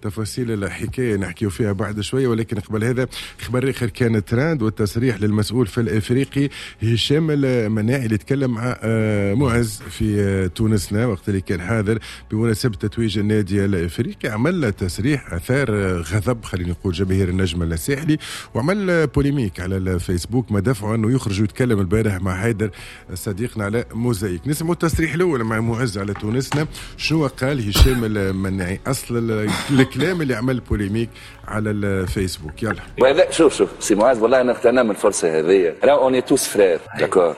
تفاصيل الحكاية نحكيو فيها بعد شوية، ولكن قبل هذا خبر آخر كان تراند والتصريح للمسؤول في الإفريقي هشام المناعي اللي تكلم مع معز في تونسنا وقت اللي كان حاضر بمناسبة تتويج النادي الإفريقي. عمل تصريح أثار غضب خلينا نقول جماهير النجم الساحلي، وعمل بوليميك على الفيسبوك ما دفعه أنه يخرج ويتكلم البارح مع حيدر صديقنا على موزايك. نسمعوا التصريح الأول مع معز على تونسنا شنو قال هشام المناعي أصل الكلام اللي عمل بوليميك على الفيسبوك. يلا وهذا شوف سي معاذ، والله انا اغتنم الفرصه هذه. راه اوني توس فرير داكور،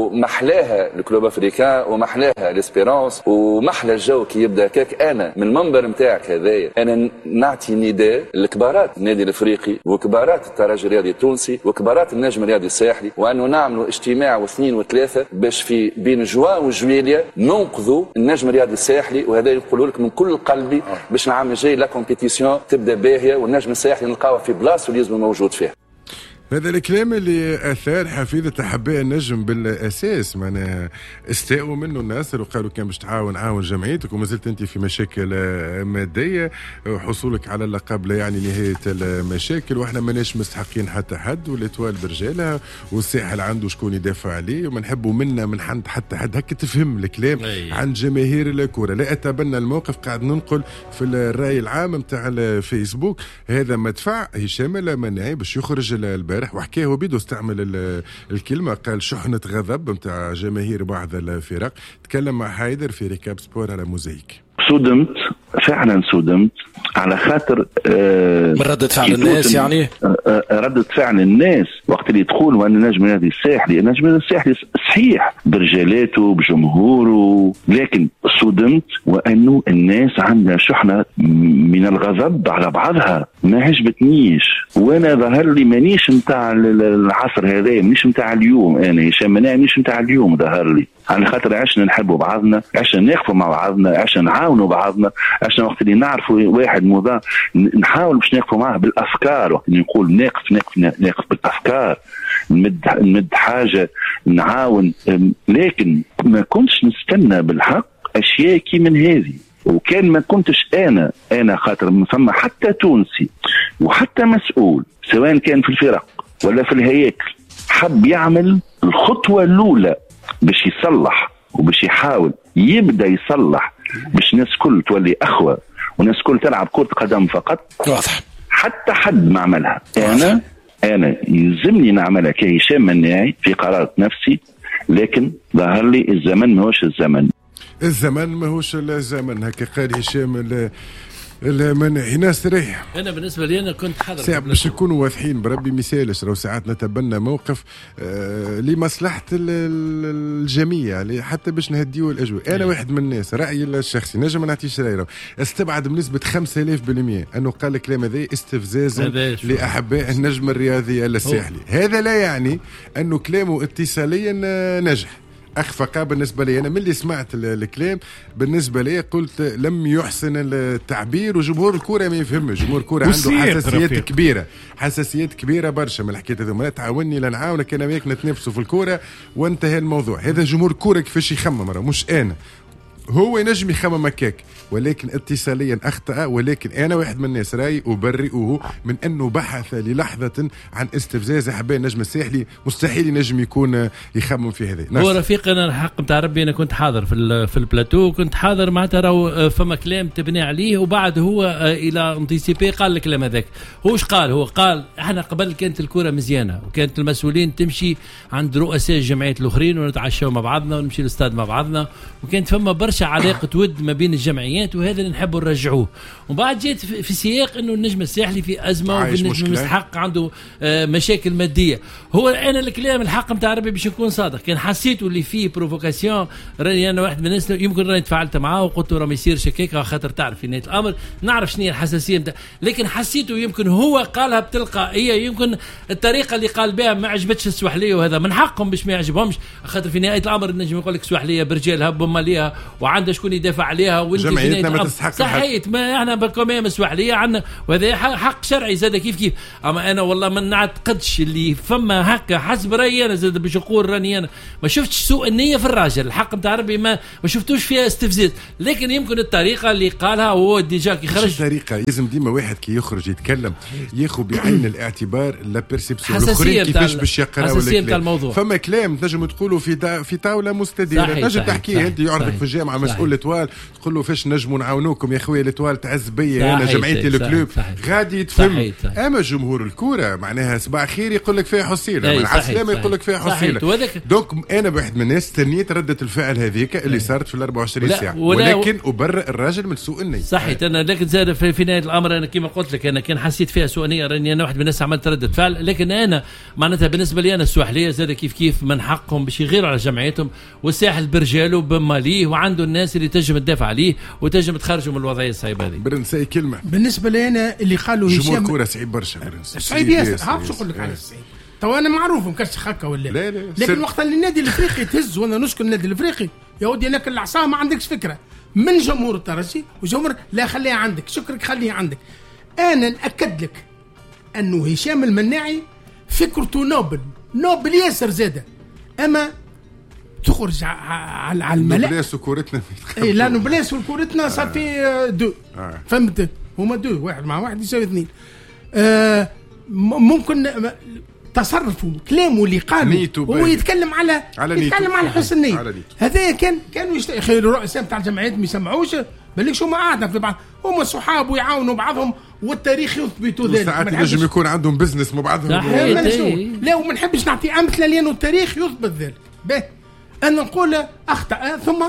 ومحلاها الكلوب افريكان ومحلاها ليسبيرونس ومحلى الجو كي يبدا كاك. انا من المنبر نتاعك هذايا انا نعطي نداء لكبارات النادي الافريقي وكبارات الترجي الرياضي التونسي وكبارات النجم الرياضي الساحلي، وانه نعملوا اجتماع واثنين وثلاثه باش في بين جوان وجويليا ننقذوا النجم الرياضي الساحلي. وهذا يقولوا لك من كل قلبي باش العام الجاي لا كومبيتيسيون تبدا باهيه والنجم الساحلي نلقاوه في بلاصه اللي لازم موجود فيها. هذا الكلام اللي اثار حفيظه احباء النجم بالاساس، معناها استاءوا منه الناس وقالوا كان باش عاون جمعيتك وما زلت انت في مشاكل ماديه، حصولك على اللقب لا يعني نهايه المشاكل، واحنا ماناش مستحقين حتى حد، والاتوال برجالها والساحل عنده شكون يدافع عليه وما نحبوا منا من حتى حد. هكا تفهم الكلام عن جماهير الكره. لا اتبنى الموقف، قاعد ننقل في الراي العام نتاع الفيسبوك. هذا مدفع هشام المناعي باش يخرج البارح وحكاه وبيدو استعمل الكلمة، قال شحنة غضب متاع جماهير بعض الفرق. تكلم مع حيدر في ركاب سبور على موزايك. صدمت فعلا، صدمت على خاطر من ردة فعل الناس، يعني ردة فعل الناس وقت اللي يدخل وأن النجم الرياضي الساحلي، النجم الرياضي الساحلي صحيح برجالاته بجمهوره، لكن صدمت وأنه الناس عندها شحنة من الغضب على بعضها ما عجبتنيش. وأنا ظهر لي مانيش متاع العصر هذا، مانيش متاع اليوم، أنا هشام مناعي مانيش متاع اليوم. ظهر لي على خاطر عشنا نحبوا بعضنا، عشنا نقفوا مع بعضنا، عشنا نعاونوا بعضنا، عشنا وقت اللي نعرفوا واحد موضوع نحاول باش نقفوا معه بالافكار. وقت اللي نقول نقف بالافكار، نمد حاجه، نعاون. لكن ما كنتش نستنى بالحق اشياء كي من هذه. وكان ما كنتش انا خاطر ثم حتى تونسي وحتى مسؤول سواء كان في الفرق ولا في الهياكل حب يعمل الخطوه الاولى باش يصلح وباش يحاول يبدا يصلح، باش الناس كل تولي اخوه والناس كل تلعب كرة قدم فقط. واضح. حتى حد ما عملها. انا يلزمني نعملها كهشام مناعي في قرارة نفسي، لكن ظهر لي الزمن ماهوش الزمن. هكا قال هشام المناعي. ناس ريح. انا بالنسبه لي انا كنت حاضر ساعات باش نكونوا واضحين بربي مثالش، لو ساعات نتبنى موقف لمصلحه الجميع، حتى باش نهديوا الاجواء. انا واحد من الناس رايي الشخصي نجم ما نعطيش رايي، استبعد بنسبه 5000% انه قال الكلام هذا استفزازا لاحباء النجم الرياضي الساحلي. هذا لا يعني انه كلامه اتصاليا نجح. أخفق بالنسبة لي. أنا من اللي سمعت الكلام بالنسبة لي قلت لم يحسن التعبير، وجمهور الكرة ما يفهمش. جمهور الكرة عنده حساسيات كبيرة برشا من الحكاية هذه. ما تعاوني لنعاونك أنا وياك نتنافسوا في الكرة وانتهى الموضوع. هذا جمهور الكرة كيفاش يخمم، مش أنا. هو ينجم يخمم هكاك، ولكن اتصاليا أخطأ. ولكن أنا واحد من الناس راي أبرئه من أنه بحث للحظة عن استفزاز أحباء النجم الساحلي. مستحيل ينجم يكون يخمم في هذا. هو رفيق أنا الحق متاع ربي، أنا كنت حاضر في البلاتو، كنت حاضر معناتها راهو فما كلام تبني عليه، وبعد هو إلى انتيسيبي قال الكلام هذاك. هو قال احنا قبل كانت الكرة مزيانة وكانت المسؤولين تمشي عند رؤساء الجمعيات الأخرين ونتعشوا مع بعضنا ونمشي الاستاد مع بعضنا، وكانت فما برشا علاقة ود ما بين الجمعيات، وهذا اللي نحبوا نرجعوه. وبعد جيت في سياق انه النجم الساحلي في ازمه والنجم المستحق عنده مشاكل ماديه. هو انا الكلام الحق نتاع ربي باش نكون صادق، كان حسيته اللي فيه بروفوكاسيون، راني انا واحد من الناس يمكن راني تفاعلت معاه وقلت له راه ما يصيرش هكاك، خاطر تعرف في نهايه الامر نعرف شنو هي الحساسيه نتاع، لكن حسيته يمكن هو قالها بتلقائيه، يمكن الطريقه اللي قال بها ما عجبتش السواحليه، وهذا من حقهم باش ما يعجبهمش، خاطر في نهايه الامر النجم يقول لك السواحليه برجالها بماليها وعندها شكون يدافع عليها، وانت جمعيتنا ما تستحق صحيت ما احنا بكم مسؤول عليها عندنا، وهذا حق شرعي زاد كيف. اما انا والله ما نعتقدش اللي فما هكا حسب رايي انا زاد باش نقول راني انا ما شفتش سوء النيه في الراجل، الحق نتاع ربي ما شفتوش فيها استفزاز، لكن يمكن الطريقه اللي قالها هو ديجا كي خرج. الطريقه لازم ديما واحد كي يخرج يتكلم ياخذ بعين الاعتبار لا بيرسيبسيون الاخرين كيفاش باش يقراوا الكلام. فما كلام تنجم تقولوا في طاوله مستديره، تنجم تحكيه انت يعرضك في الجامعه مسؤول الاتوال تقول له فاش نجموا نعاونوكم يا خويا الاتوال تعز بيا انا جمعيتي الكلوب غادي يتفهم. اما جمهور الكوره معناها صباح خير يقول لك فيها حصيله، مع السلامه يقول لك فيها حصيله. دونك انا واحد من الناس استنيت رده الفعل هذيك اللي صارت في 24 ساعه، ولكن أبرئ الراجل من سوء النيه. صحيح انا لكن زاد في نهايه الامر انا كما قلت لك انا كان حسيت فيها سوء نيه، راني انا واحد من الناس عملت رده فعل، لكن انا معناتها بالنسبه لي انا السواحليه زاد كيف من حقهم باش يغيروا على جمعيتهم، والساحل برجاله بماليه وعنده الناس اللي تنجم تدافع عليه وتنجم تخرجوا من الوضعيه الصعيبه هذه. برنسي كلمه بالنسبه لي انا اللي قالوا هشام جمهور كوره صعيب برشا برنسي صعيب ياسر. عارف شو نقول لك على الصعيب تو انا معروف مكش هكا ولا لا لكن وقت اللي النادي الافريقي تهز وانا نشكر النادي الافريقي يا ودي انك العصا ما عندكش فكره من جمهور الترجي وجمهور لا خليها عندك شكرك خليها عندك. انا ناكد لك انه هشام المناعي فكرته نوبل ياسر زاده، اما تخرج على الملأ نوبليس وكورتنا اي لا نوبليس وكورتنا صار في دو فهمت هما دو واحد مع واحد يساوي 2. ممكن تصرفه كلامه اللي قاله هو يتكلم على حسن نية. هذا كانوا يخيروا الرؤساء بتاع الجمعيات ما يسمعوش بالك شو ما قاعدة في بعض هم صحاب ويعاونوا بعضهم والتاريخ يثبت ذلك. ساعات ينجم يكون عندهم بزنس مع بعضهم. لا وما نحبش نعطي أمثلة لأنه التاريخ يثبت ذلك. به أنا نقول أخطأ ثم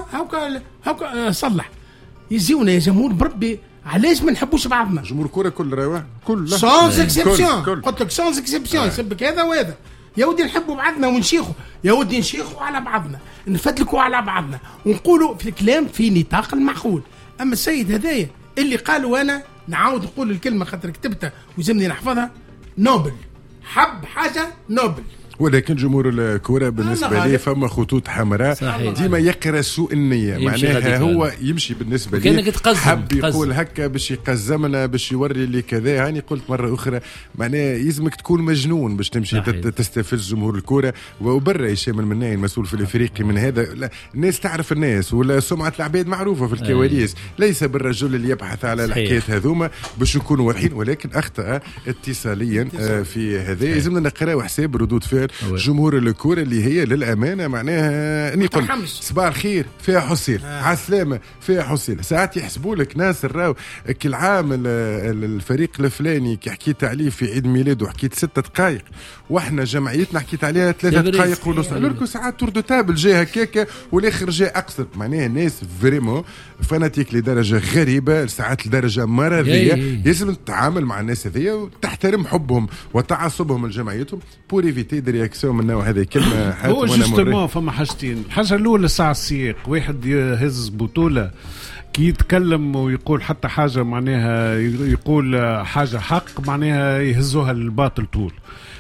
هاكا صلح. يجيونا يا جمهور بربي علاش ما نحبوش بعضنا؟ جمهور كورة كل رواح كل سانز اكسبسيون قلت لك سانز اكسبسيون يسبك هذا وهذا يا ودي نحبوا بعضنا ونشيخوا يا ودي نشيخوا على بعضنا نفتلكوا على بعضنا ونقولوا في الكلام في نطاق المعقول. أما السيد هذايا اللي قالوا أنا نعاود نقول الكلمة خاطر كتبتها وزمني نحفظها نوبل حب حاجة نوبل. ولكن جمهور الكرة بالنسبة لي فما خطوط حمراء ديما يقرأ سوء النية معناها هو يمشي بالنسبة لي حب يقول هكا باش يقزمنا باش يوري لي كذا. هاني قلت مرة أخرى معناها يلزمك تكون مجنون باش تمشي تستفز جمهور الكرة. وبرا هشام المناعي المسؤول في الإفريقي من هذا لا الناس تعرف الناس ولا سمعة العباد معروفة في الكواليس ليس بالرجل اللي يبحث على الحكاية هذوما باش نكونوا واضحين. ولكن أخطأ اتصاليا في هذا يلزمنا نقرأ حساب ردود فعل جمهور الكورة اللي هي للأمانة معناها اني قلت صباح الخير فيها حصيل على السلامة فيها حصيل. ساعات يحسبوا لك ناصر راو كل عام الفريق الفلاني كي حكيت عليه في عيد ميلاده حكيت 6 دقائق واحنا جمعيتنا حكيت عليها 3 دقائق ونص. لكن ساعات تور دو تابل جاي هكاكا والاخر جاي اقصر معناها ناس فريمون فاناتيك لدرجة غريبة ساعات لدرجة مرضية. لازم تتعامل مع الناس هذيا وتحترم حبهم وتعصبهم لجمعيتهم بور ايفيتي دي رياكسيون من نوع هذا كلمة. هو جوستومون فما حاجتين. الحاجة الأولى ساعة السياق واحد يهز بطولة كي يتكلم ويقول حتى حاجة معناها يقول حاجة حق معناها يهزوها للباطل طول.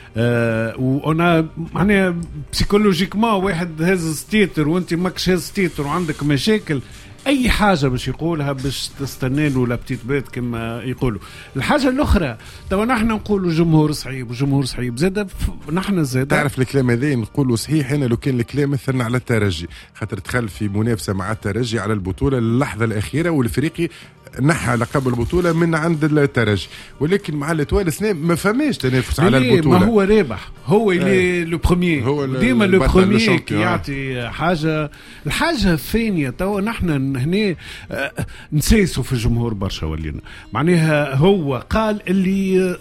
وانا معناها بسيكولوجيكما واحد هز ستيتر وانت ماكش هز ستيتر وعندك مشاكل اي حاجه باش يقولها باش تستنى له لابتيت بيت كما يقولوا. الحاجه الاخرى تو نحن نقولوا جمهور صعيب وجمهور صعيب زاد نحن زاد تعرف الكلام هذا نقولوا صحيح. انا لو كان الكلام مثلنا على الترجي خاطر دخل في منافسه مع الترجي على البطوله اللحظه الاخيره والفريقي نحى لقب البطوله من عند الترجي ولكن مع الاتوال سنين ما فماش تنافس على البطوله. ما هو رابح هو اللي لو بروميير ديما لو بروميير يعطي حاجه. الحاجه الثانيه تو نحن هنا نسيسوا في الجمهور برشا ولينا معناها هو قال اللي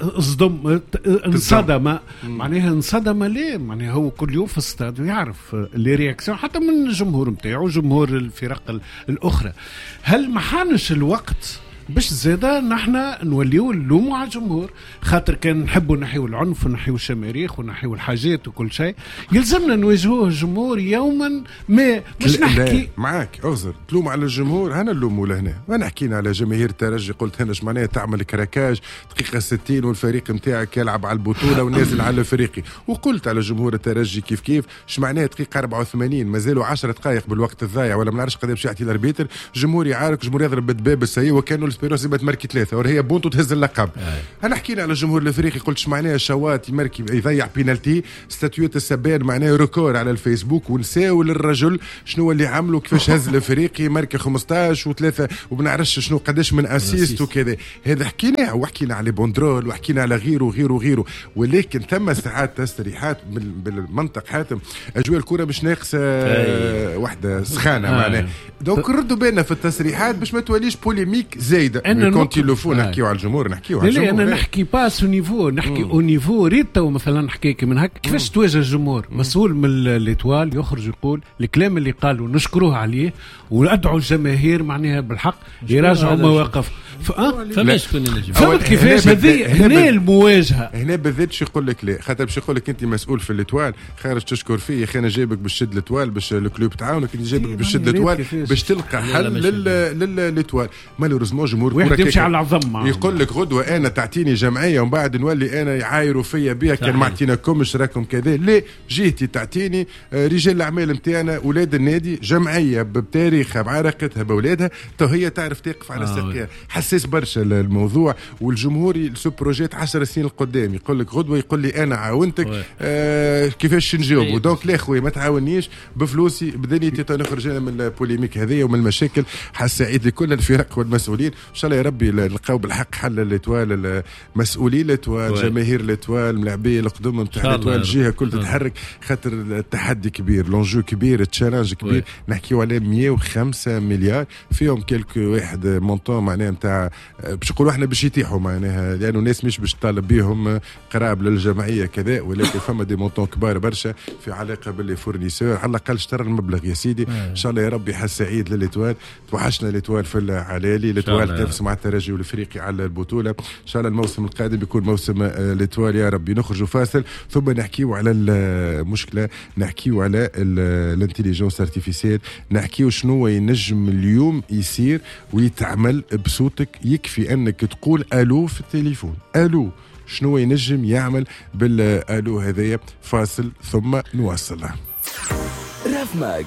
انصدم معناها انصدم ليه معناها هو كل يوم في الاستاد ويعرف اللي رياكسيون حتى من الجمهور نتاعو جمهور الفرق الاخرى. هل ما حانش الوقت باش زادا نحنا نوليو نلوموا على الجمهور، خاطر كان نحبوا نحيو العنف ونحيو الشماريخ ونحيو الحاجات وكل شيء يلزمنا نواجهوه الجمهور يوما ما. مش نحكي معاك اغزر تلوم على الجمهور، هنا نلوموا لهنا. وانا حكينا على جماهير الترجي قلت هنا معناها تعمل كراكاج دقيقه 60 والفريق نتاعك يلعب على البطوله ونازل على الفريقي، وقلت على جمهور الترجي كيف اش معناها دقيقه 84 مازالوا 10 دقائق بالوقت الضايع ولا ما نعرفش قداش يعطي الاربيتر، جمهور يعارك، جمهور يضرب بالدباب السيء وكانوا الاسبيرونس يبات ماركي 3 وهي بونتو تهز اللقب. انا حكينا على الجمهور الافريقي قلت اش معناها شوات يماركي يضيع بينالتي ستاتيوت السبان معناها ريكور على الفيسبوك، ونساو للرجل شنو اللي عملوا كيفاش هز الافريقي ماركي 15 و3 وبنعرفش شنو قداش من اسيست وكذا. هذا حكيناه وحكينا على بوندرول وحكينا على غيره، ولكن ثم ساعات تسريحات بالمنطق حاتم اجواء الكره مش ناقصه واحده سخانه معناها. دونك ردوا بالنا في التصريحات باش ما توليش بوليميك زايده. كنت يلوفون نحكيو على الجمهور نحكيو على الجمهور. انا نحكي باس نيفو نحكي او نيفو ريتا مثلا نحكي من هكا كيفاش تواجه الجمهور. مسؤول من الاتوال يخرج يقول الكلام اللي قالوا نشكروه عليه وادعوا الجماهير معناها بالحق يراجعوا مواقف. فماش كنا نجم فهمت كيفاش هنا المواجهه. هنا بالذات شو يقول لك لا خاطر باش يقول لك انت مسؤول في الاتوال خارج تشكر فيه. يا اخي انا جايبك باش تشد الاتوال باش الكلوب تعاونك، انت جايبك باش تشد الاتوال باش تلقى حل للاتوال. مالوريزمون جمهور واحد يمشي على العظم يقول لك غدوه انا تعطيني جمعيه ومن بعد نولي انا يعايروا فيا بها كان ما عطيناكمش راكم كذا. لا جهتي تعطيني رجال الاعمال نتاعنا اولاد النادي جمعيه بتاريخها بعرقتها باولادها تو هي تعرف تقف على ساقيها. حساس برشا الموضوع والجمهور سو بروجيت 10 سنين القدام يقول لك غدوه يقول لي انا عاونتك كيفاش نجاوبوا. دونك لا خويا ما تعاونيش بفلوسي بدنيتي تنخرج انا من البوليميك هذه ومن المشاكل. حسعيد لكل الفرق والمسؤولين ان شاء الله يا ربي نلقاو بالحق حل الاتوال المسؤولين الاتوال جماهير الاتوال الملاعبيه القدم نتاع الاتوال الجهه كل تتحرك خاطر التحدي كبير لونجو كبير التشالنج كبير. نحكيو على 105 مليار فيهم كلكو واحد مونطون معناها نتاع باش نقولوا احنا باش يتيحوا معناها لانه الناس مش باش تطالب بهم قراب للجمعيه كذا، ولكن فما دي مونطون كبار برشا في علاقه باللي فورنيسور على الاقل اشترى المبلغ يا سيدي. ان شاء الله يا ربي حس سعيد للاتوال. توحشنا الاتوال في العلالي الاتوال تنافس مع الترجي والافريقي على البطوله. ان شاء الله الموسم القادم بيكون موسم الاتوال يا ربي. نخرجوا فاصل ثم نحكيو على المشكله، نحكيو على الانتيليجنس ارتيفيسيال، نحكيو شنو ينجم اليوم يصير ويتعمل بصوتك. يكفي انك تقول الو في التليفون الو. شنو ينجم يعمل بالالو هذايا؟ فاصل ثم نواصل. راف ماج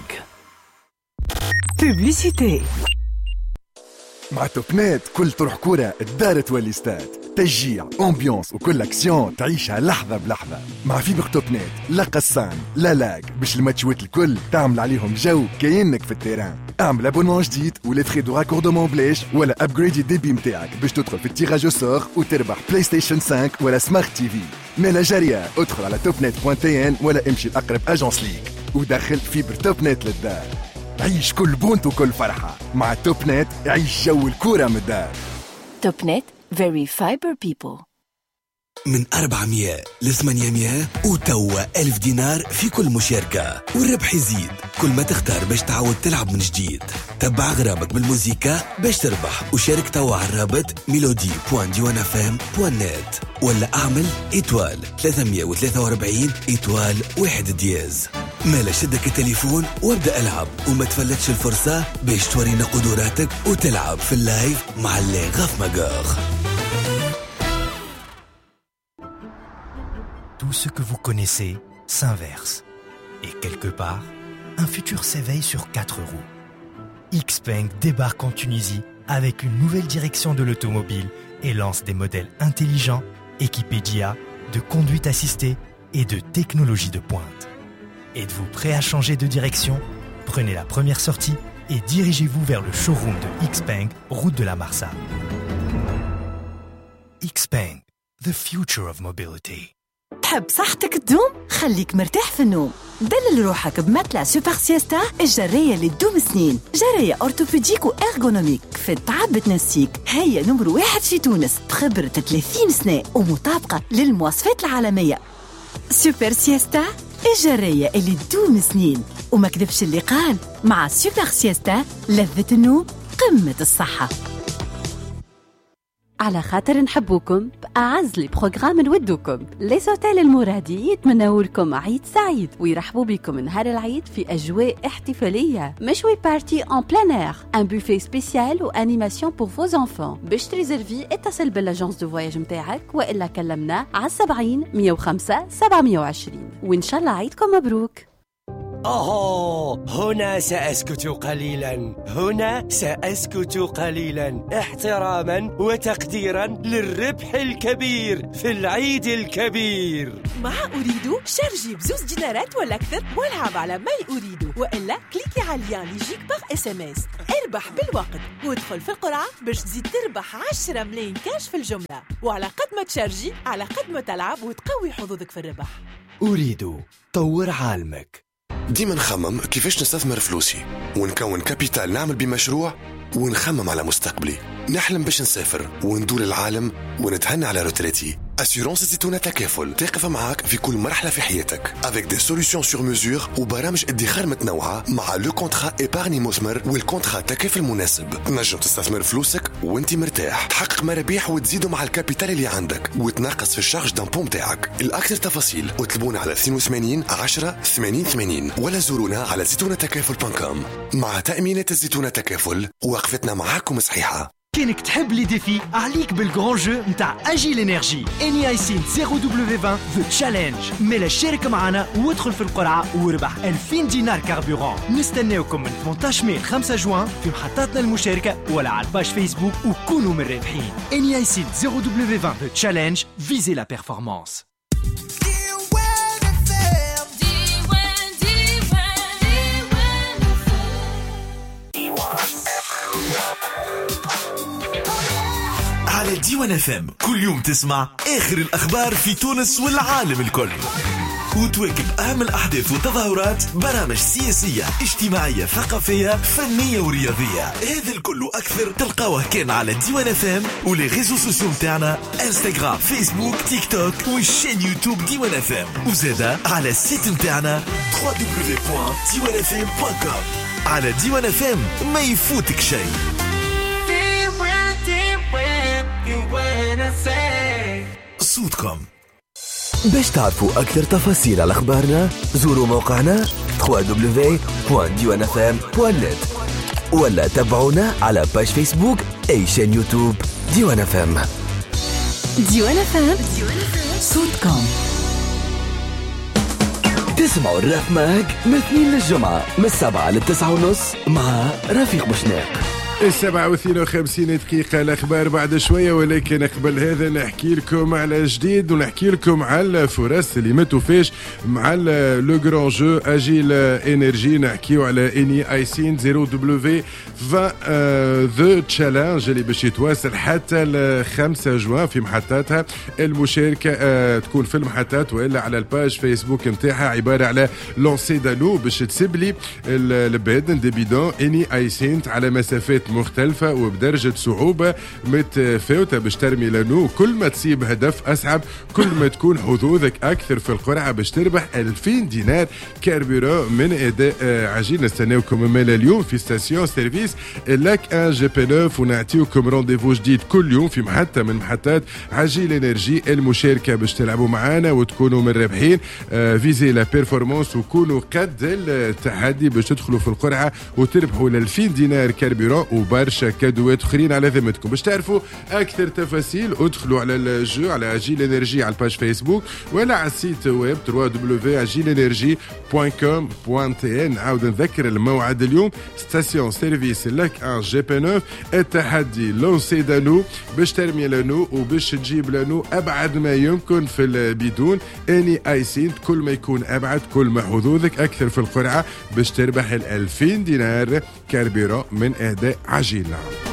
بوبليسيتي مع توبنات كل طرح كرة الدار تولي استاد، تشجيع امبيونس وكل اكسيون تعيشها لحظة بلحظة. مع فيبر توبنات لا قصان لا لاج باش الماتشوات الكل تعمل عليهم جو كأنك في التيران. اعمل ابونمون جديد ولا فري دو راكوردمون بلاش ولا ابجريد الديبي متاعك باش تدخل في التيراج سور وتربح بلاي ستيشن 5 ولا سمارت تي في. مالا جارية ادخل على توبنت.tn ولا امشي لأقرب اجونس ليك ودخل فيبر توبنات للدار. عيش كل بونت وكل فرحة مع توبنت. عيش جو الكورة من الدار. توبنت very fiber people. من 400 ل 800 وتوا 1000 دينار في كل مشاركة، والربح يزيد كل ما تختار باش تعود تلعب من جديد. تبع غرامك بالموسيقى باش تربح وشارك توا على الرابط melody.diwanafm.net ولا اعمل إيتوال 343 إيتوال 1 دياز. مالا شدك التليفون وابدأ العب وما تفلتش الفرصة باش تورينا قدراتك وتلعب في اللايف مع اللي غاف ماغور. Tout ce que vous connaissez s'inverse. Et quelque part, un futur s'éveille sur 4 roues. Xpeng débarque en Tunisie avec une nouvelle direction de l'automobile et lance des modèles intelligents, équipés d'IA, de conduite assistée et de technologie de pointe. Êtes-vous prêt à changer de direction? Prenez la première sortie et dirigez-vous vers le showroom de Xpeng, route de la Marsa. Xpeng, the future of mobility. تحب صحتك تدوم؟ خليك مرتاح في النوم. دلل روحك بمتلع سوبر سيستا الجرية اللي تدوم سنين. جرية أورتوبيديك وإرغونوميك في التعب تنسيك. هي نمر 1 في تونس بخبرة 30 سنة ومطابقة للمواصفات العالمية. سوبر سيستا الجرية اللي تدوم سنين. وما كذبش اللي قال مع سوبر سيستا لذة النوم قمة الصحة. على خاطر نحبوكم بأعز لي بروجرام نودوكم. لي سوتيل المرادي يتمنوا لكم عيد سعيد ويرحبوا بكم نهار العيد في أجواء احتفالية. مشوي بارتي en plein air, un buffet spécial ou animation pour vos enfants. باش تريزرفي اتصل بالاجنس دو فواياج متاعك وإلا كلمنا على 70 105 720 وإن شاء الله عيدكم مبروك. هنا سأسكت قليلا، هنا سأسكت قليلا احتراما وتقديرا للربح الكبير في العيد الكبير. مع أريدو شارجي بزوز دينارات ولا أكثر والعب على ماي أريدو، وإلا كليكي على اللين اللي يجيك باغ SMS. اربح بالوقت وادخل في القرعة باش تزيد تربح 10 ملايين كاش في الجملة، وعلى قد ما تشارجي على قد ما تلعب وتقوي حظوظك في الربح. أريدو طور عالمك. ديما نخمم كيفاش نستثمر فلوسي ونكون كابيتال نعمل بمشروع ونخمم على مستقبلي. نحلم باش نسافر وندور العالم ونتهنى على روتريتي. أسيورونس الزيتونة تكافل تقف معاك في كل مرحلة في حياتك avec des solutions sur mesure وبرامج ادخار متنوعة مع لو كونترا إيبارني مثمر والكونترا تكافل مناسب. تنجم تستثمر فلوسك وانت مرتاح، تحقق مرابح وتزيدوا مع الكابيتال اللي عندك وتنقص في الشارج دامبو متاعك. الأكثر تفاصيل اطلبونا على 82 10 80 80 ولا زورونا على زيتونتكافل.com. مع تأمينات الزيتونة تكافل وقفتنا معاكم صحيحة. كينك تحب لي ديفي عليك بالجران جو نتاع اجي الانرجي اني ايسين 0W20 ذا تشالنج. ميلا شارك معنا وادخل في القرعه وربح 2000 دينار كاربوران. نستناوكم من 18 ماي 5 جوان في محطاتنا المشاركه ولا على الباج فيسبوك وكونوا من الرابحين. اني ايسين 0W20 ذا تشالنج، فيزي لا بيرفورمانس. على ديوان FM كل يوم تسمع آخر الأخبار في تونس والعالم الكل، وتواكب أهم الأحداث والتظاهرات، برامج سياسية اجتماعية ثقافية فنية ورياضية. هذا الكل وأكثر تلقاوه كان على ديوان FM ولي ريزو سوسيو متاعنا انستغرام فيسبوك تيك توك والشين يوتيوب ديوان FM، وزادا على السيت متاعنا www.diwanfm.com. على ديوان FM ما يفوتك شيء. صوتكم. باش تعرفوا أكثر تفاصيل على أخبارنا زوروا موقعنا www.diwanfm.net ولا تابعونا على باج فيسبوك أي شان يوتيوب ديوان FM. ديوان FM صوتكم. تسمعوا الراب ماك من 2 للجمعة من 7 ل9:30 مع رفيق بوشناق. 57 دقيقة الأخبار بعد شوية، ولكن قبل هذا نحكي لكم على جديد ونحكي لكم على الفرص اللي ما توفاش مع لو جران جو أجيل إنرجي. نحكيو على إني أيسين 0W20 ذا تشالنج اللي باش يتواصل حتى ل 5 جوان في محطاتها. المشاركة تكون في المحطات وإلا على الباج فيسبوك متاعها، عبارة على لونسي دانو باش تسبلي البادن دي بيدون إني أيسين على مسافات مختلفة وبدرجة صعوبة متفاوتة باش ترمي لانو. كل ما تسيب هدف أصعب كل ما تكون حظوظك أكثر في القرعة باش تربح 2000 دينار كاربوران من أداء عجيل. نستناوكم مالا اليوم في ستاسيون سيرفيس لاك ان جي بي 9 ونعطيوكم رونديفو جديد كل يوم في محطة من محطات عجيل انرجي. المشاركة باش تلعبوا معانا وتكونوا من رابحين، فيزي لا بيرفورمانس وكونوا قد التحدي باش تدخلوا في القرعة وتربحوا 2000 دينار كاربوران وبرشا كادوات اخرين على ذمتكم. باش تعرفوا اكثر تفاصيل ادخلوا على الجو على اجيل انرجي على الباج فيسبوك ولا على السيت ويب www.agilenergie.com.tn. نعاود نذكر الموعد اليوم ستاسيون سيرفيس لاك ان جي بي 9 التحدي لونسي دانو باش ترمي لانو وباش تجيب لانو ابعد ما يمكن في البدون. اني ايسين كل ما يكون ابعد كل ما حظوظك اكثر في القرعه باش تربح 2000 دينار كاربوران من أداء عجيل.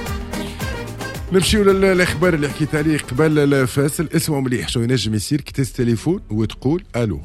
نمشيو للاخبار اللي حكيت عليه قبل الفاصل. اسمعوا مليح شو ينجم يصير كي تهز تليفون وتقول الو.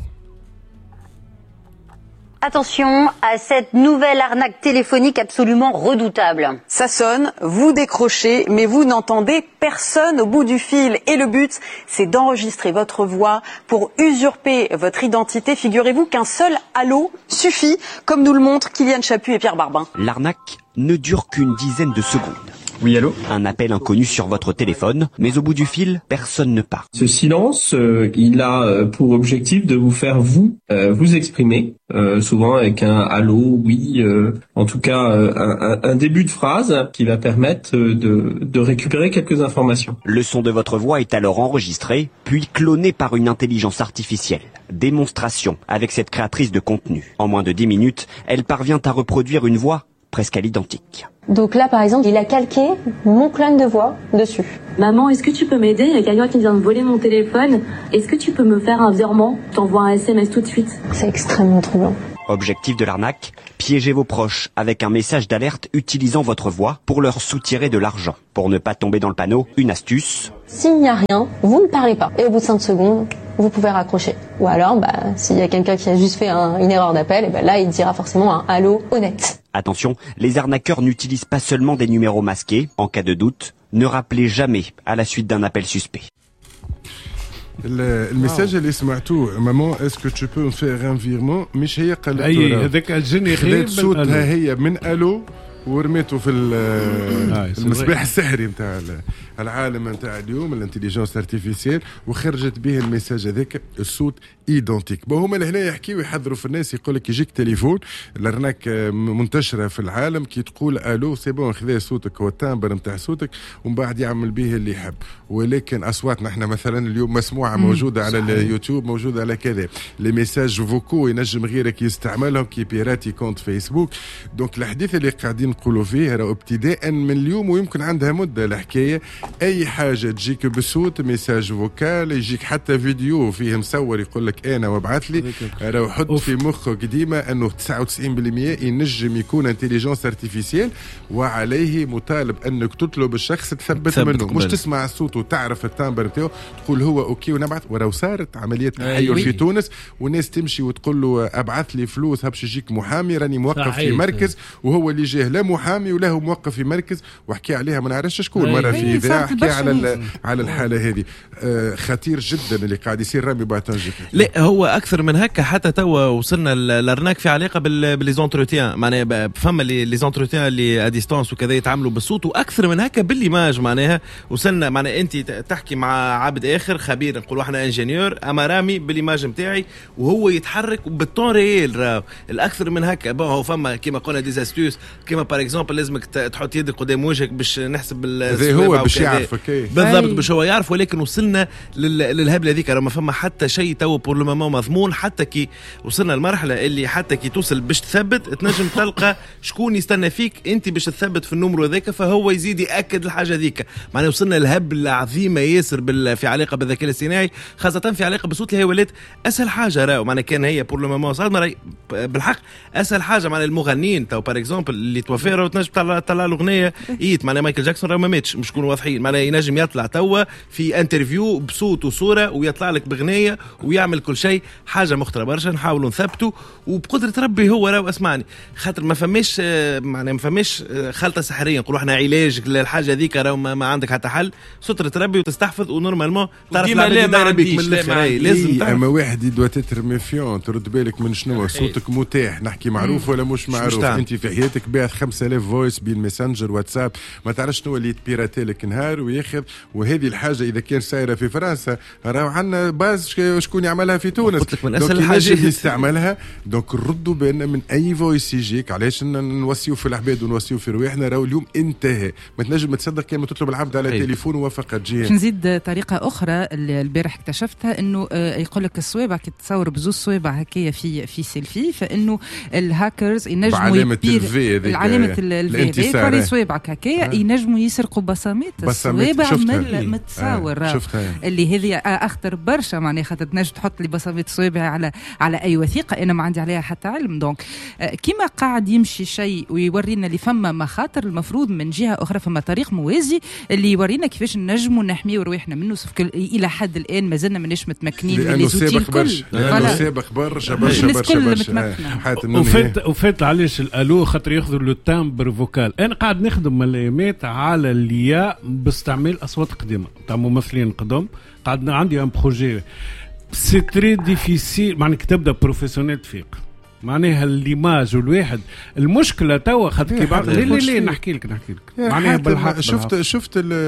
Attention à cette nouvelle arnaque téléphonique absolument redoutable. Ça sonne, vous décrochez, mais vous n'entendez personne au bout du fil. Et le but, c'est d'enregistrer votre voix pour usurper votre identité. Figurez-vous qu'un seul allô suffit, comme nous le montrent Kylian Chaput et Pierre Barbin. L'arnaque ne dure qu'une dizaine de secondes. Oui, allô? Un appel inconnu sur votre téléphone, mais au bout du fil, personne ne parle. Ce silence, il a pour objectif de vous faire vous exprimer, souvent avec un allô, oui, en tout cas un début de phrase qui va permettre de récupérer quelques informations. Le son de votre voix est alors enregistré, puis cloné par une intelligence artificielle. Démonstration avec cette créatrice de contenu. En moins de 10 minutes, elle parvient à reproduire une voix presque à l'identique. Donc là, par exemple, il a calqué mon clone de voix dessus. Maman, est-ce que tu peux m'aider? Il y a quelqu'un qui vient de voler mon téléphone. Est-ce que tu peux me faire un virement? Je t'envoie un SMS tout de suite. C'est extrêmement troublant. Objectif de l'arnaque, piégez vos proches avec un message d'alerte utilisant votre voix pour leur soutirer de l'argent. Pour ne pas tomber dans le panneau, une astuce. S'il n'y a rien, vous ne parlez pas. Et au bout de 5 secondes, vous pouvez raccrocher. Ou alors, s'il y a quelqu'un qui a juste fait une erreur d'appel, et là, il dira forcément un allô honnête. Attention, les arnaqueurs n'utilisent pas seulement des numéros masqués. En cas de doute, ne rappelez jamais à la suite d'un appel suspect. المساج اللي سمعتوه ماما اسكو تو بو فيغ ان فيرمون مش هي قالت هذاك الجينيري خذت صوتها هي من الو ورميته في المصباح السحري نتاع العالم نتاع اليوم الانتليجنس ارتيفيسيال وخرجت به الميساج هذاك الصوت ايدونتيك. هما لهنا يحكيوا يحذروا في الناس يقول لك يجيك تليفون الارناك منتشره في العالم كي تقول الو سي بون خذا صوتك هو التامبر نتاع صوتك ومن بعد يعمل به اللي يحب. ولكن اصواتنا احنا مثلا اليوم مسموعه موجوده على اليوتيوب موجوده على كذا لي ميساج فوكو ينجم غيرك يستعملهم كي بيراتي كونت فيسبوك. دونك الحديث اللي قاعدين نقولوا فيه راه ابتداء من اليوم ويمكن عندها مده الحكايه. اي حاجه تجيك بصوت ميساج فوكال يجيك حتى فيديو فيه مصور يقول لك انا وابعث لي راه حط في مخك ديما انه 99% ينجم يكون انتليجنس ارتيفيسيال وعليه مطالب انك تطلب الشخص تثبت منه مش تسمع الصوت وتعرف التامبر نتاعو تقول هو اوكي ونبعث. ولو صارت عمليه تحير في تونس والناس تمشي وتقول له ابعث لي فلوس باش يجيك محامي راني موقف في مركز وهو اللي جاه لا محامي ولا هو موقف في مركز وحكي عليها ما نعرفش شكون مره في اذاعه حكي على الحاله هذه. خطير جدا اللي قاعد يصير. رامي باتنجي لا هو اكثر من هكا حتى توا وصلنا لارناك في علاقه بالليزونتروتيان معناها فما ليزونتروتيان اللي اديستانس وكذا يتعاملوا بالصوت واكثر من هكا بالايماج معناها وصلنا معناها انت تحكي مع عبد اخر خبير نقولوا احنا انجينيور اما رامي بالايماج نتاعي وهو يتحرك بالطون ريال. الاكثر من هكا هو فما كيما قلنا ديزاستوس كيما بار اكزومبل لازمك تحط يدك قدام وجهك باش نحسب هو باش يعرفك بالضبط باش هو يعرف. ولكن وصلنا للهبله هذيك ما فما حتى شيء تو بور لو مومون مضمون حتى كي وصلنا المرحله اللي حتى كي توصل باش تثبت تنجم تلقى شكون يستنى فيك انت باش تثبت في النمرو هذاك فهو يزيد ياكد الحاجه ذيك. معناها وصلنا لهبله عظيمه ياسر في علاقه بالذكاء الاصطناعي خاصه في علاقه بالصوت اللي هي ولات اسهل حاجه راهو معناها كان هي بور لو مومون صار بالحق اسهل حاجه معناها المغنيين تو بار اكزومبل اللي توفى تنجم تطلع له اغنيه ايت معناها مايكل جاكسون راه ما ماتش مش نكونوا واضحين معناها ينجم يطلع توا في انترفيو بصوت وصوره ويطلع لك باغنيه ويعمل كل شيء حاجه مختلفه برشا نحاولوا نثبتوا وبقدره ربي هو راهو اسمعني خاطر ما فماش معناها ما فماش خلطه سحريه نقولوا احنا علاج للحاجه هذيك راهو ما عندك حتى حل ستره ربي وتستحفظ ونورمالمون تعرف لا دايره بيك من الاخر لازم اما واحد يدوا تتر ميفيون ترد بالك من شنو صوتك متاح نحكي معروف ولا مش معروف انت في حياتك بعت 5000 فويس بين ماسنجر واتساب ما تعرفش شنو اللي يتبيراتي لك نهار وياخذ. وهذه الحاجه اذا كان سايره في فرنسا راهو عندنا باز شكون يعملها في تونس دونك ينجم يستعملها. دونك نردوا بالنا من اي فويس يجيك علاش نوصيو في العباد ونوصيو في رواحنا راهو اليوم انتهى ما تنجم تصدق كلمه تطلب العبد على التليفون وفقط تجي. باش نزيد طريقه اخرى اللي البارح اكتشفتها انه يقول لك الصوابع كي تصور بزوز صوابع هكايا في سيلفي فانه الهاكرز ينجموا العلامه الفي في صوابعك هكايا ينجموا يسرقوا بصمات الصوابع من التصاور اللي هذه اخطر برشا معناها خاطر تنجم تحط لي بصمات صوابعي على اي وثيقه انا ما عندي عليها حتى علم. دونك كيما قاعد يمشي شيء ويورينا اللي فما مخاطر المفروض من جهه اخرى فما طريق موازي اللي يورينا كيفاش نجموا نحميو رواحنا منه الى حد الان ما زلنا ماناش متمكنين من لي زوتي الكل لانه سابق برشا وفات علاش الالو خاطر ياخذوا لو تامبر فوكال. انا قاعد نخدم من الايامات على الياء باستعمال اصوات قديمه تاع ممثلين قدام. قاعد عندي ان بروجي سي تري ديفيسيل معناها كي تبدا بروفيسيونيل تفيق معناها الليماج والواحد المشكله توا خاطر كي بعد ليه نحكي لك معناها بالحق شفت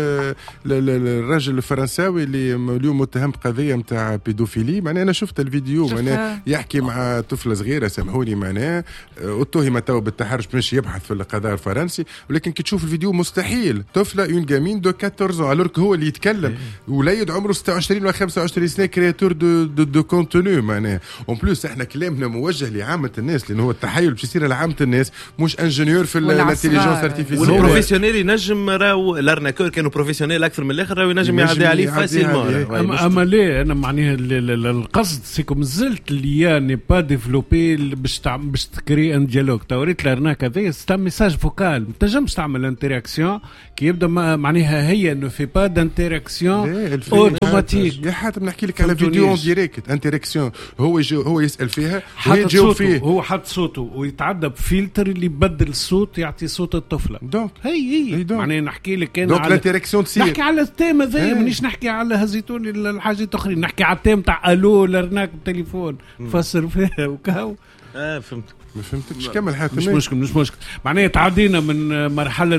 الراجل الفرنساوي اللي اليوم متهم بقضيه نتاع بيدوفيلي. معناها انا شفت الفيديو معناها يحكي مع طفله صغيره سامحوني معناها اتهم توا بالتحرش باش يبحث في القضاء الفرنسي. ولكن كي تشوف الفيديو مستحيل طفله اون جامين دو 14 الورك هو اللي يتكلم وليد عمره 26 ولا 25 سنه كرياتور دو كونتوني. معناها اون بلوس احنا كلامنا موجه لعامه الناس لانه هو التحايل باش يصير لعامه الناس مش انجينيور في الانتيليجنس ارتيفيسيال. والبروفيسيونيل ينجم راهو الارناكور كانوا بروفيسيونيل اكثر من الاخر راهو ينجم يعدي عليه فاسيلمون. اما ليه انا معناها القصد سيكم زلت اللي ني با ديفلوبي باش تكري ان ديالوج. توريت الارناك هذا ستا ميساج فوكال ما تنجمش تعمل انتراكسيون كي يبدا معناها هي انه في با دانتراكسيون اوتوماتيك. يا حاتم نحكي لك على فيديو اون ديريكت انتراكسيون هو يسال فيها وهي تجاوب فيه. هو حط صوته ويتعدى بفلتر اللي يبدل الصوت يعطي صوت الطفله. دونك هي معناها نحكي لك انا دونك الانتراكسيون تصير. نحكي على التيم هذايا مانيش نحكي على هزيتوني الحاجات اخرين. نحكي على التيم تاع الو الارناك بالتليفون نفسر فيها وكاو. فهمت ما فهمتكش. كمل حاتم. مش مشكل معناها تعدينا من مرحله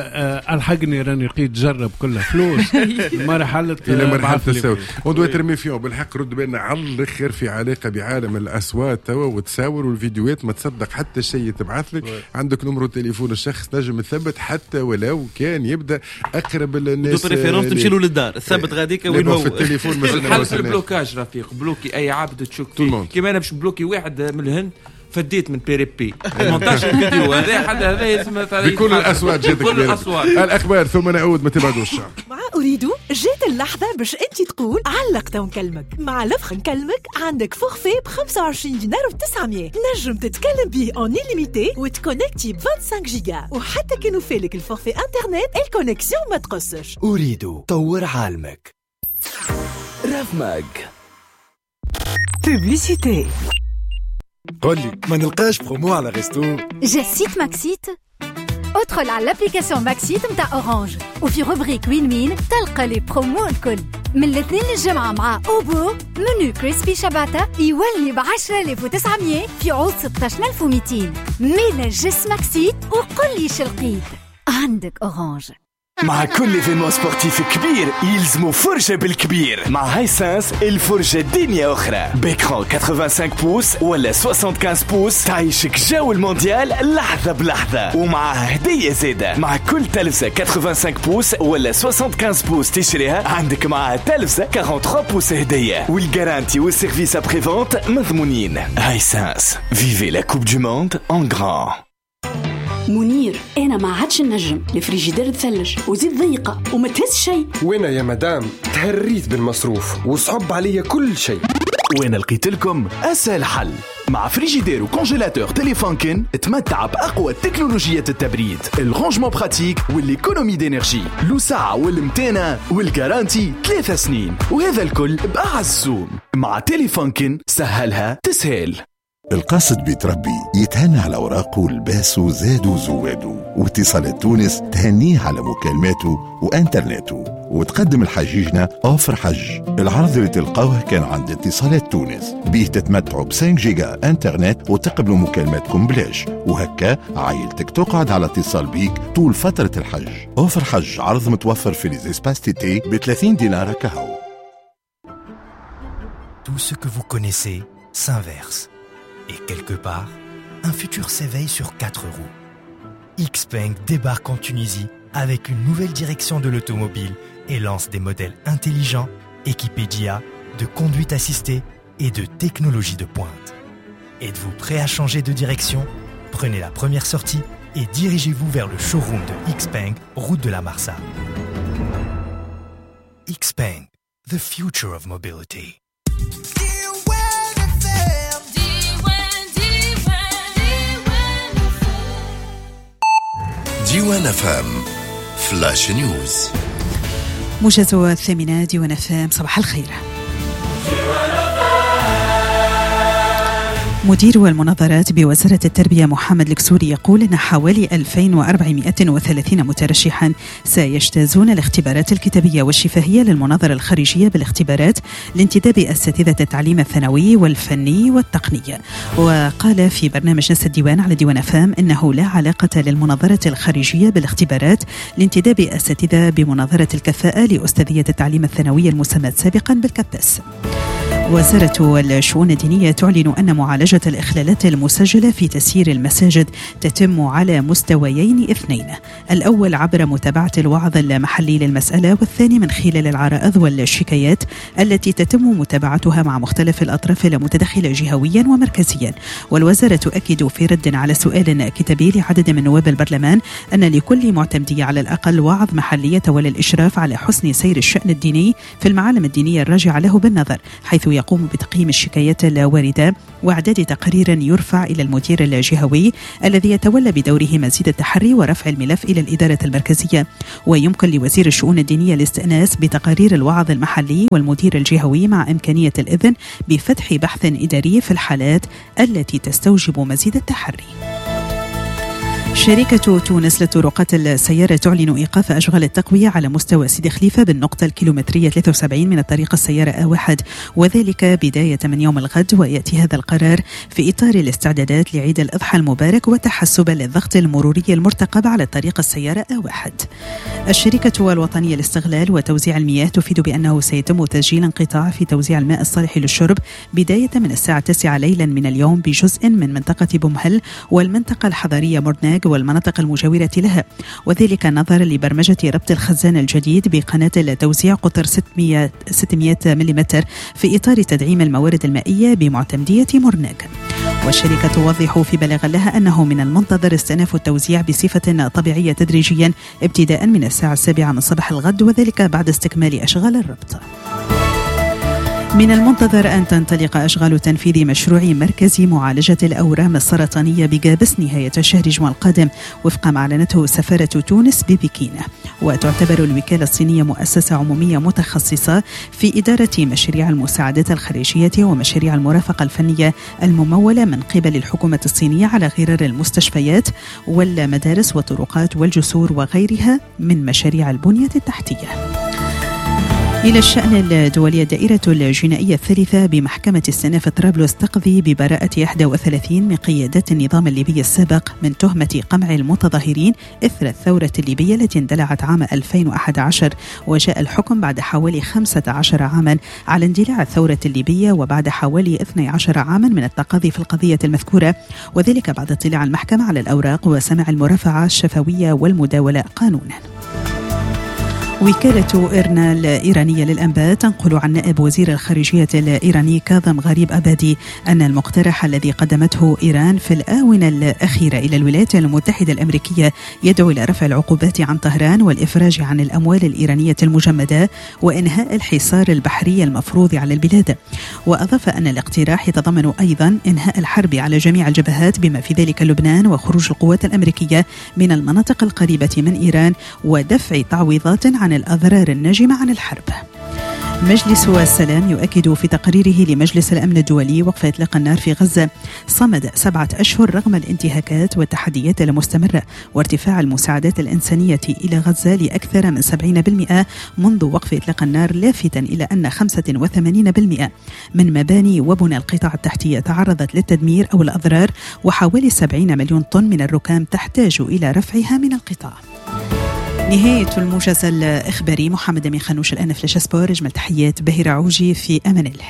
الحقني راني لقيت جرب كلها فلوس مرحله الى مرحله السوق. ودو ترميفيون بالحق رد بالنا على الاخر في علاقه بعالم الاصوات توا وتصاور والفيديوهات ما تصدق حتى شيء تبعث لك. عندك نمرو تليفون الشخص نجم تثبت حتى ولو كان يبدا اقرب الناس. دو بريفيرونس تمشي له للدار الثبت غاديك وين هو في التليفون الحل في البلوكاج رفيق. بلوكي اي عبد تشك فيه كيما انا باش بلوكي واحد من الهند فديت من بيريبي مونتاج الفيديو هذا حد هذا اسمه بكل الاصوات جاتك بكل الاصوات. الاخبار ثم نعود ما تبعدوش. مع أريدو جات اللحظة باش أنت تقول علقت ونكلمك. مع لفخ نكلمك عندك فورفي ب 25 دينار و900 نجم تتكلم بيه اون إليميتي وتكونكتي ب 25 جيجا وحتى كانوا فالك الفورفي انترنت الكونكسيون ما تقصش. أريدو طور عالمك. راف ماج بوبليسيتي. قولي ما نلقاش برومو على ريستو. جا سيت ماكسيت. ادخل على الابليكاسيون ماكسيت متاع اورانج وفي روبريك وين مين تلقى لي برومو الكل من الاثنين للجمعة مع اوبو منو كريسبي شباتا يولي ب 10900 في عوض 16200. ميلا جس ماكسيت وقل لي شلقيت عندك اورانج. مع كل ايفينمون سبورتيف كبير يلزمو فرجة بالكبير. مع هايسنس الفرجة دنيا أخرى بإكران 85 بوس ولا 75 بوس تعيشك جو المونديال لحظة بلحظة ومعها هدية زادة. مع كل تلفزة 85 بوس ولا 75 بوس تشريها عندك معها تلفزة 43 بوس هدية والجارانتي والسيرفيس ابري فونت مضمونين. هايسنس فيفي لا كوب دو موند ان غران. منير انا ما عادش النجم الفريجيدير تثلج وزيد ضيقه وما تهز شيء. وانا يا مدام تهريت بالمصروف وصعب عليا كل شيء. وانا لقيت لكم اسهل حل. مع فريجيدير وكونجيلاتور تيليفونكن تمتع باقوى تكنولوجيات التبريد الرونجمون براتيك والايكونومي دينيرجي لو ساعه والمتانه والجارانتي 3 سنين وهذا الكل باعز زوم. مع تيليفونكن سهلها تسهل. القاصد بيتربي يتهنى على أوراقه لباسه زادو وزوادو واتصالات تونس تهنيه على مكالماته وانترنته وتقدم الحجيجنا أوفر حج. العرض اللي تلقاوه كان عند اتصالات تونس بيه تتمتعوا ب 5 جيجا انترنت وتقبلوا مكالماتكم بلاش وهكا عائلتك تقعد على اتصال بيك طول فترة الحج. أوفر حج عرض متوفر في ليزيسباس تيتي ب 30 دينار كهو. Tout ce que vous connaissez s'inverse. Et quelque part, un futur s'éveille sur 4 roues. Xpeng débarque en Tunisie avec une nouvelle direction de l'automobile et lance des modèles intelligents, équipés d'IA, de conduite assistée et de technologie de pointe. Êtes-vous prêt à changer de direction? Prenez la première sortie et dirigez-vous vers le showroom de Xpeng, route de la Marsa. Xpeng, the future of mobility. ديوان فام فلاش نيوز. موجز 8 ديوان فام. صباح الخير. مدير المناظرات بوزارة التربية محمد الكسوري يقول أن حوالي 2430 مترشحا سيجتازون الاختبارات الكتابية والشفهية للمناظرة الخارجية بالاختبارات لانتداب أساتذة التعليم الثانوي والفني والتقني. وقال في برنامج ناس الديوان على ديوان فام أنه لا علاقة للمناظرة الخارجية بالاختبارات لانتداب أساتذة بمناظرة الكفاءة لأستاذية التعليم الثانوي المسمى سابقا بالكباس. وزارة الشؤون الدينية تعلن أن معالجة الإخلالات المسجلة في تسيير المساجد تتم على مستويين اثنين: الأول عبر متابعة الوعظ المحلي للمسألة، والثاني من خلال العرائض والشكايات التي تتم متابعتها مع مختلف الأطراف المتدخلة جهويا ومركزيا. والوزارة تؤكد في رد على سؤال كتابي لعدد من نواب البرلمان أن لكل معتمدية على الأقل وعظ محلي يتولى الإشراف على حسن سير الشأن الديني في المعالم الدينية الراجعة له بالنظر، حيث يقوم بتقييم الشكايات الواردة وإعداد تقرير يرفع إلى المدير الجهوي الذي يتولى بدوره مزيد التحري ورفع الملف إلى الإدارة المركزية. ويمكن لوزير الشؤون الدينية الاستئناس بتقارير الوعظ المحلي والمدير الجهوي مع إمكانية الإذن بفتح بحث إداري في الحالات التي تستوجب مزيد التحري. شركة تونس لطرقات السيارة تعلن إيقاف أشغال التقوية على مستوى سيدي خليفة بالنقطة الكيلومترية 73 من الطريق السيارة A1، وذلك بداية من يوم الغد. ويأتي هذا القرار في إطار الاستعدادات لعيد الأضحى المبارك وتحسبا للضغط المروري المرتقب على الطريق السيارة A1. الشركة الوطنية لاستغلال وتوزيع المياه تفيد بأنه سيتم تسجيل انقطاع في توزيع الماء الصالح للشرب بداية من الساعة 9 ليلا من اليوم بجزء من منطقة بومهل والمنطقة الحضرية مرناق والمناطق المجاورة لها، وذلك نظرا لبرمجة ربط الخزان الجديد بقناة التوزيع قطر 600 ملم في إطار تدعيم الموارد المائية بمعتمدية مرناق. والشركة توضح في بلاغ لها أنه من المنتظر استئناف التوزيع بصفة طبيعية تدريجيا ابتداء من الساعة 7 من صباح الغد، وذلك بعد استكمال أشغال الربط. من المنتظر أن تنطلق أشغال تنفيذ مشروع مركز معالجة الأورام السرطانية بجابس نهاية الشهر جوان القادم وفق ما أعلنته سفارة تونس ببكين. وتعتبر الوكالة الصينية مؤسسة عمومية متخصصة في إدارة مشاريع المساعدات الخارجية ومشاريع المرافقة الفنية الممولة من قبل الحكومة الصينية على غرار المستشفيات والمدارس والطرقات والجسور وغيرها من مشاريع البنية التحتية. إلى الشأن الدولي، الدائرة الجنائية الثالثة بمحكمة استئناف طرابلس تقضي ببراءة 31 من قيادات النظام الليبي السابق من تهمة قمع المتظاهرين إثر الثورة الليبية التي اندلعت عام 2011، وجاء الحكم بعد حوالي 15 عاما على اندلاع الثورة الليبية وبعد حوالي 12 عاما من التقاضي في القضية المذكورة، وذلك بعد اطلاع المحكمة على الأوراق وسماع المرافعة الشفوية والمداولة قانونا. وكالة إيرنا الإيرانية للأنباء تنقل عن نائب وزير الخارجية الإيراني كاظم غريب أبادي أن المقترح الذي قدمته إيران في الآونة الأخيرة إلى الولايات المتحدة الأمريكية يدعو إلى رفع العقوبات عن طهران والإفراج عن الأموال الإيرانية المجمدة وإنهاء الحصار البحري المفروض على البلاد. وأضاف أن الاقتراح يتضمن أيضا إنهاء الحرب على جميع الجبهات بما في ذلك لبنان وخروج القوات الأمريكية من المناطق القريبة من إيران ودفع تعويضات عن الأضرار الناجمة عن الحرب. مجلس السلام يؤكد في تقريره لمجلس الأمن الدولي وقف إطلاق النار في غزة صمد 7 أشهر رغم الانتهاكات والتحديات المستمرة وارتفاع المساعدات الإنسانية إلى غزة لأكثر من 70% منذ وقف إطلاق النار، لافتا إلى أن 85% من مباني وبنى القطاع التحتية تعرضت للتدمير أو الأضرار، وحوالي 70 مليون طن من الركام تحتاج إلى رفعها من القطاع. نهاية الموجز الإخباري. محمد أمين خانوش الآن في فلاش سبور. أجمل تحيات بهيرة عوجي، في أمان الله.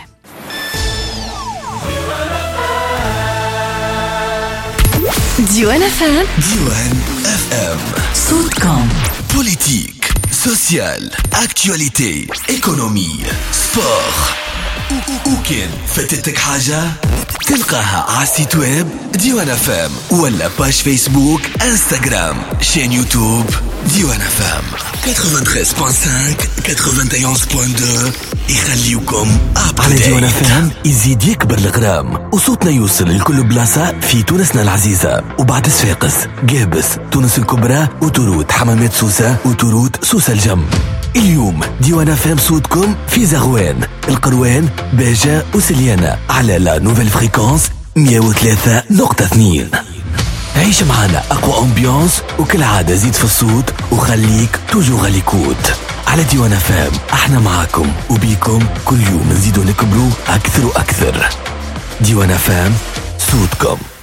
ديوان FM. ديوان FM. صوتكم. بوليتيك، سوسيال، اكتواليتي، ايكونومي، سبور. وكان فاتتك حاجة تلقاها على السيت ويب ديوان FM ولا باج فيسبوك، انستغرام، شين يوتيوب ديوان FM 93.5 91.2 يخليكم على ديوان FM. يزيد يكبر الغرام وصوتنا يوصل لكل بلاصة في تونسنا العزيزة، وبعد صفاقس، قابس، تونس الكبرى، وتروت حمامات سوسة، وتروت سوسة الجم. اليوم ديوان FM صوتكم في زغوان، القروان، باجة وسليانة على لا نوفيل فريكونس 103.2. عيش معنا أقوى أمبيونس وكل عادة زيد في الصوت وخليك توجور ليكوت. على ديوان فام احنا معاكم وبيكم كل يوم نزيدو نكبروا أكثر وأكثر. ديوان فام صوتكم.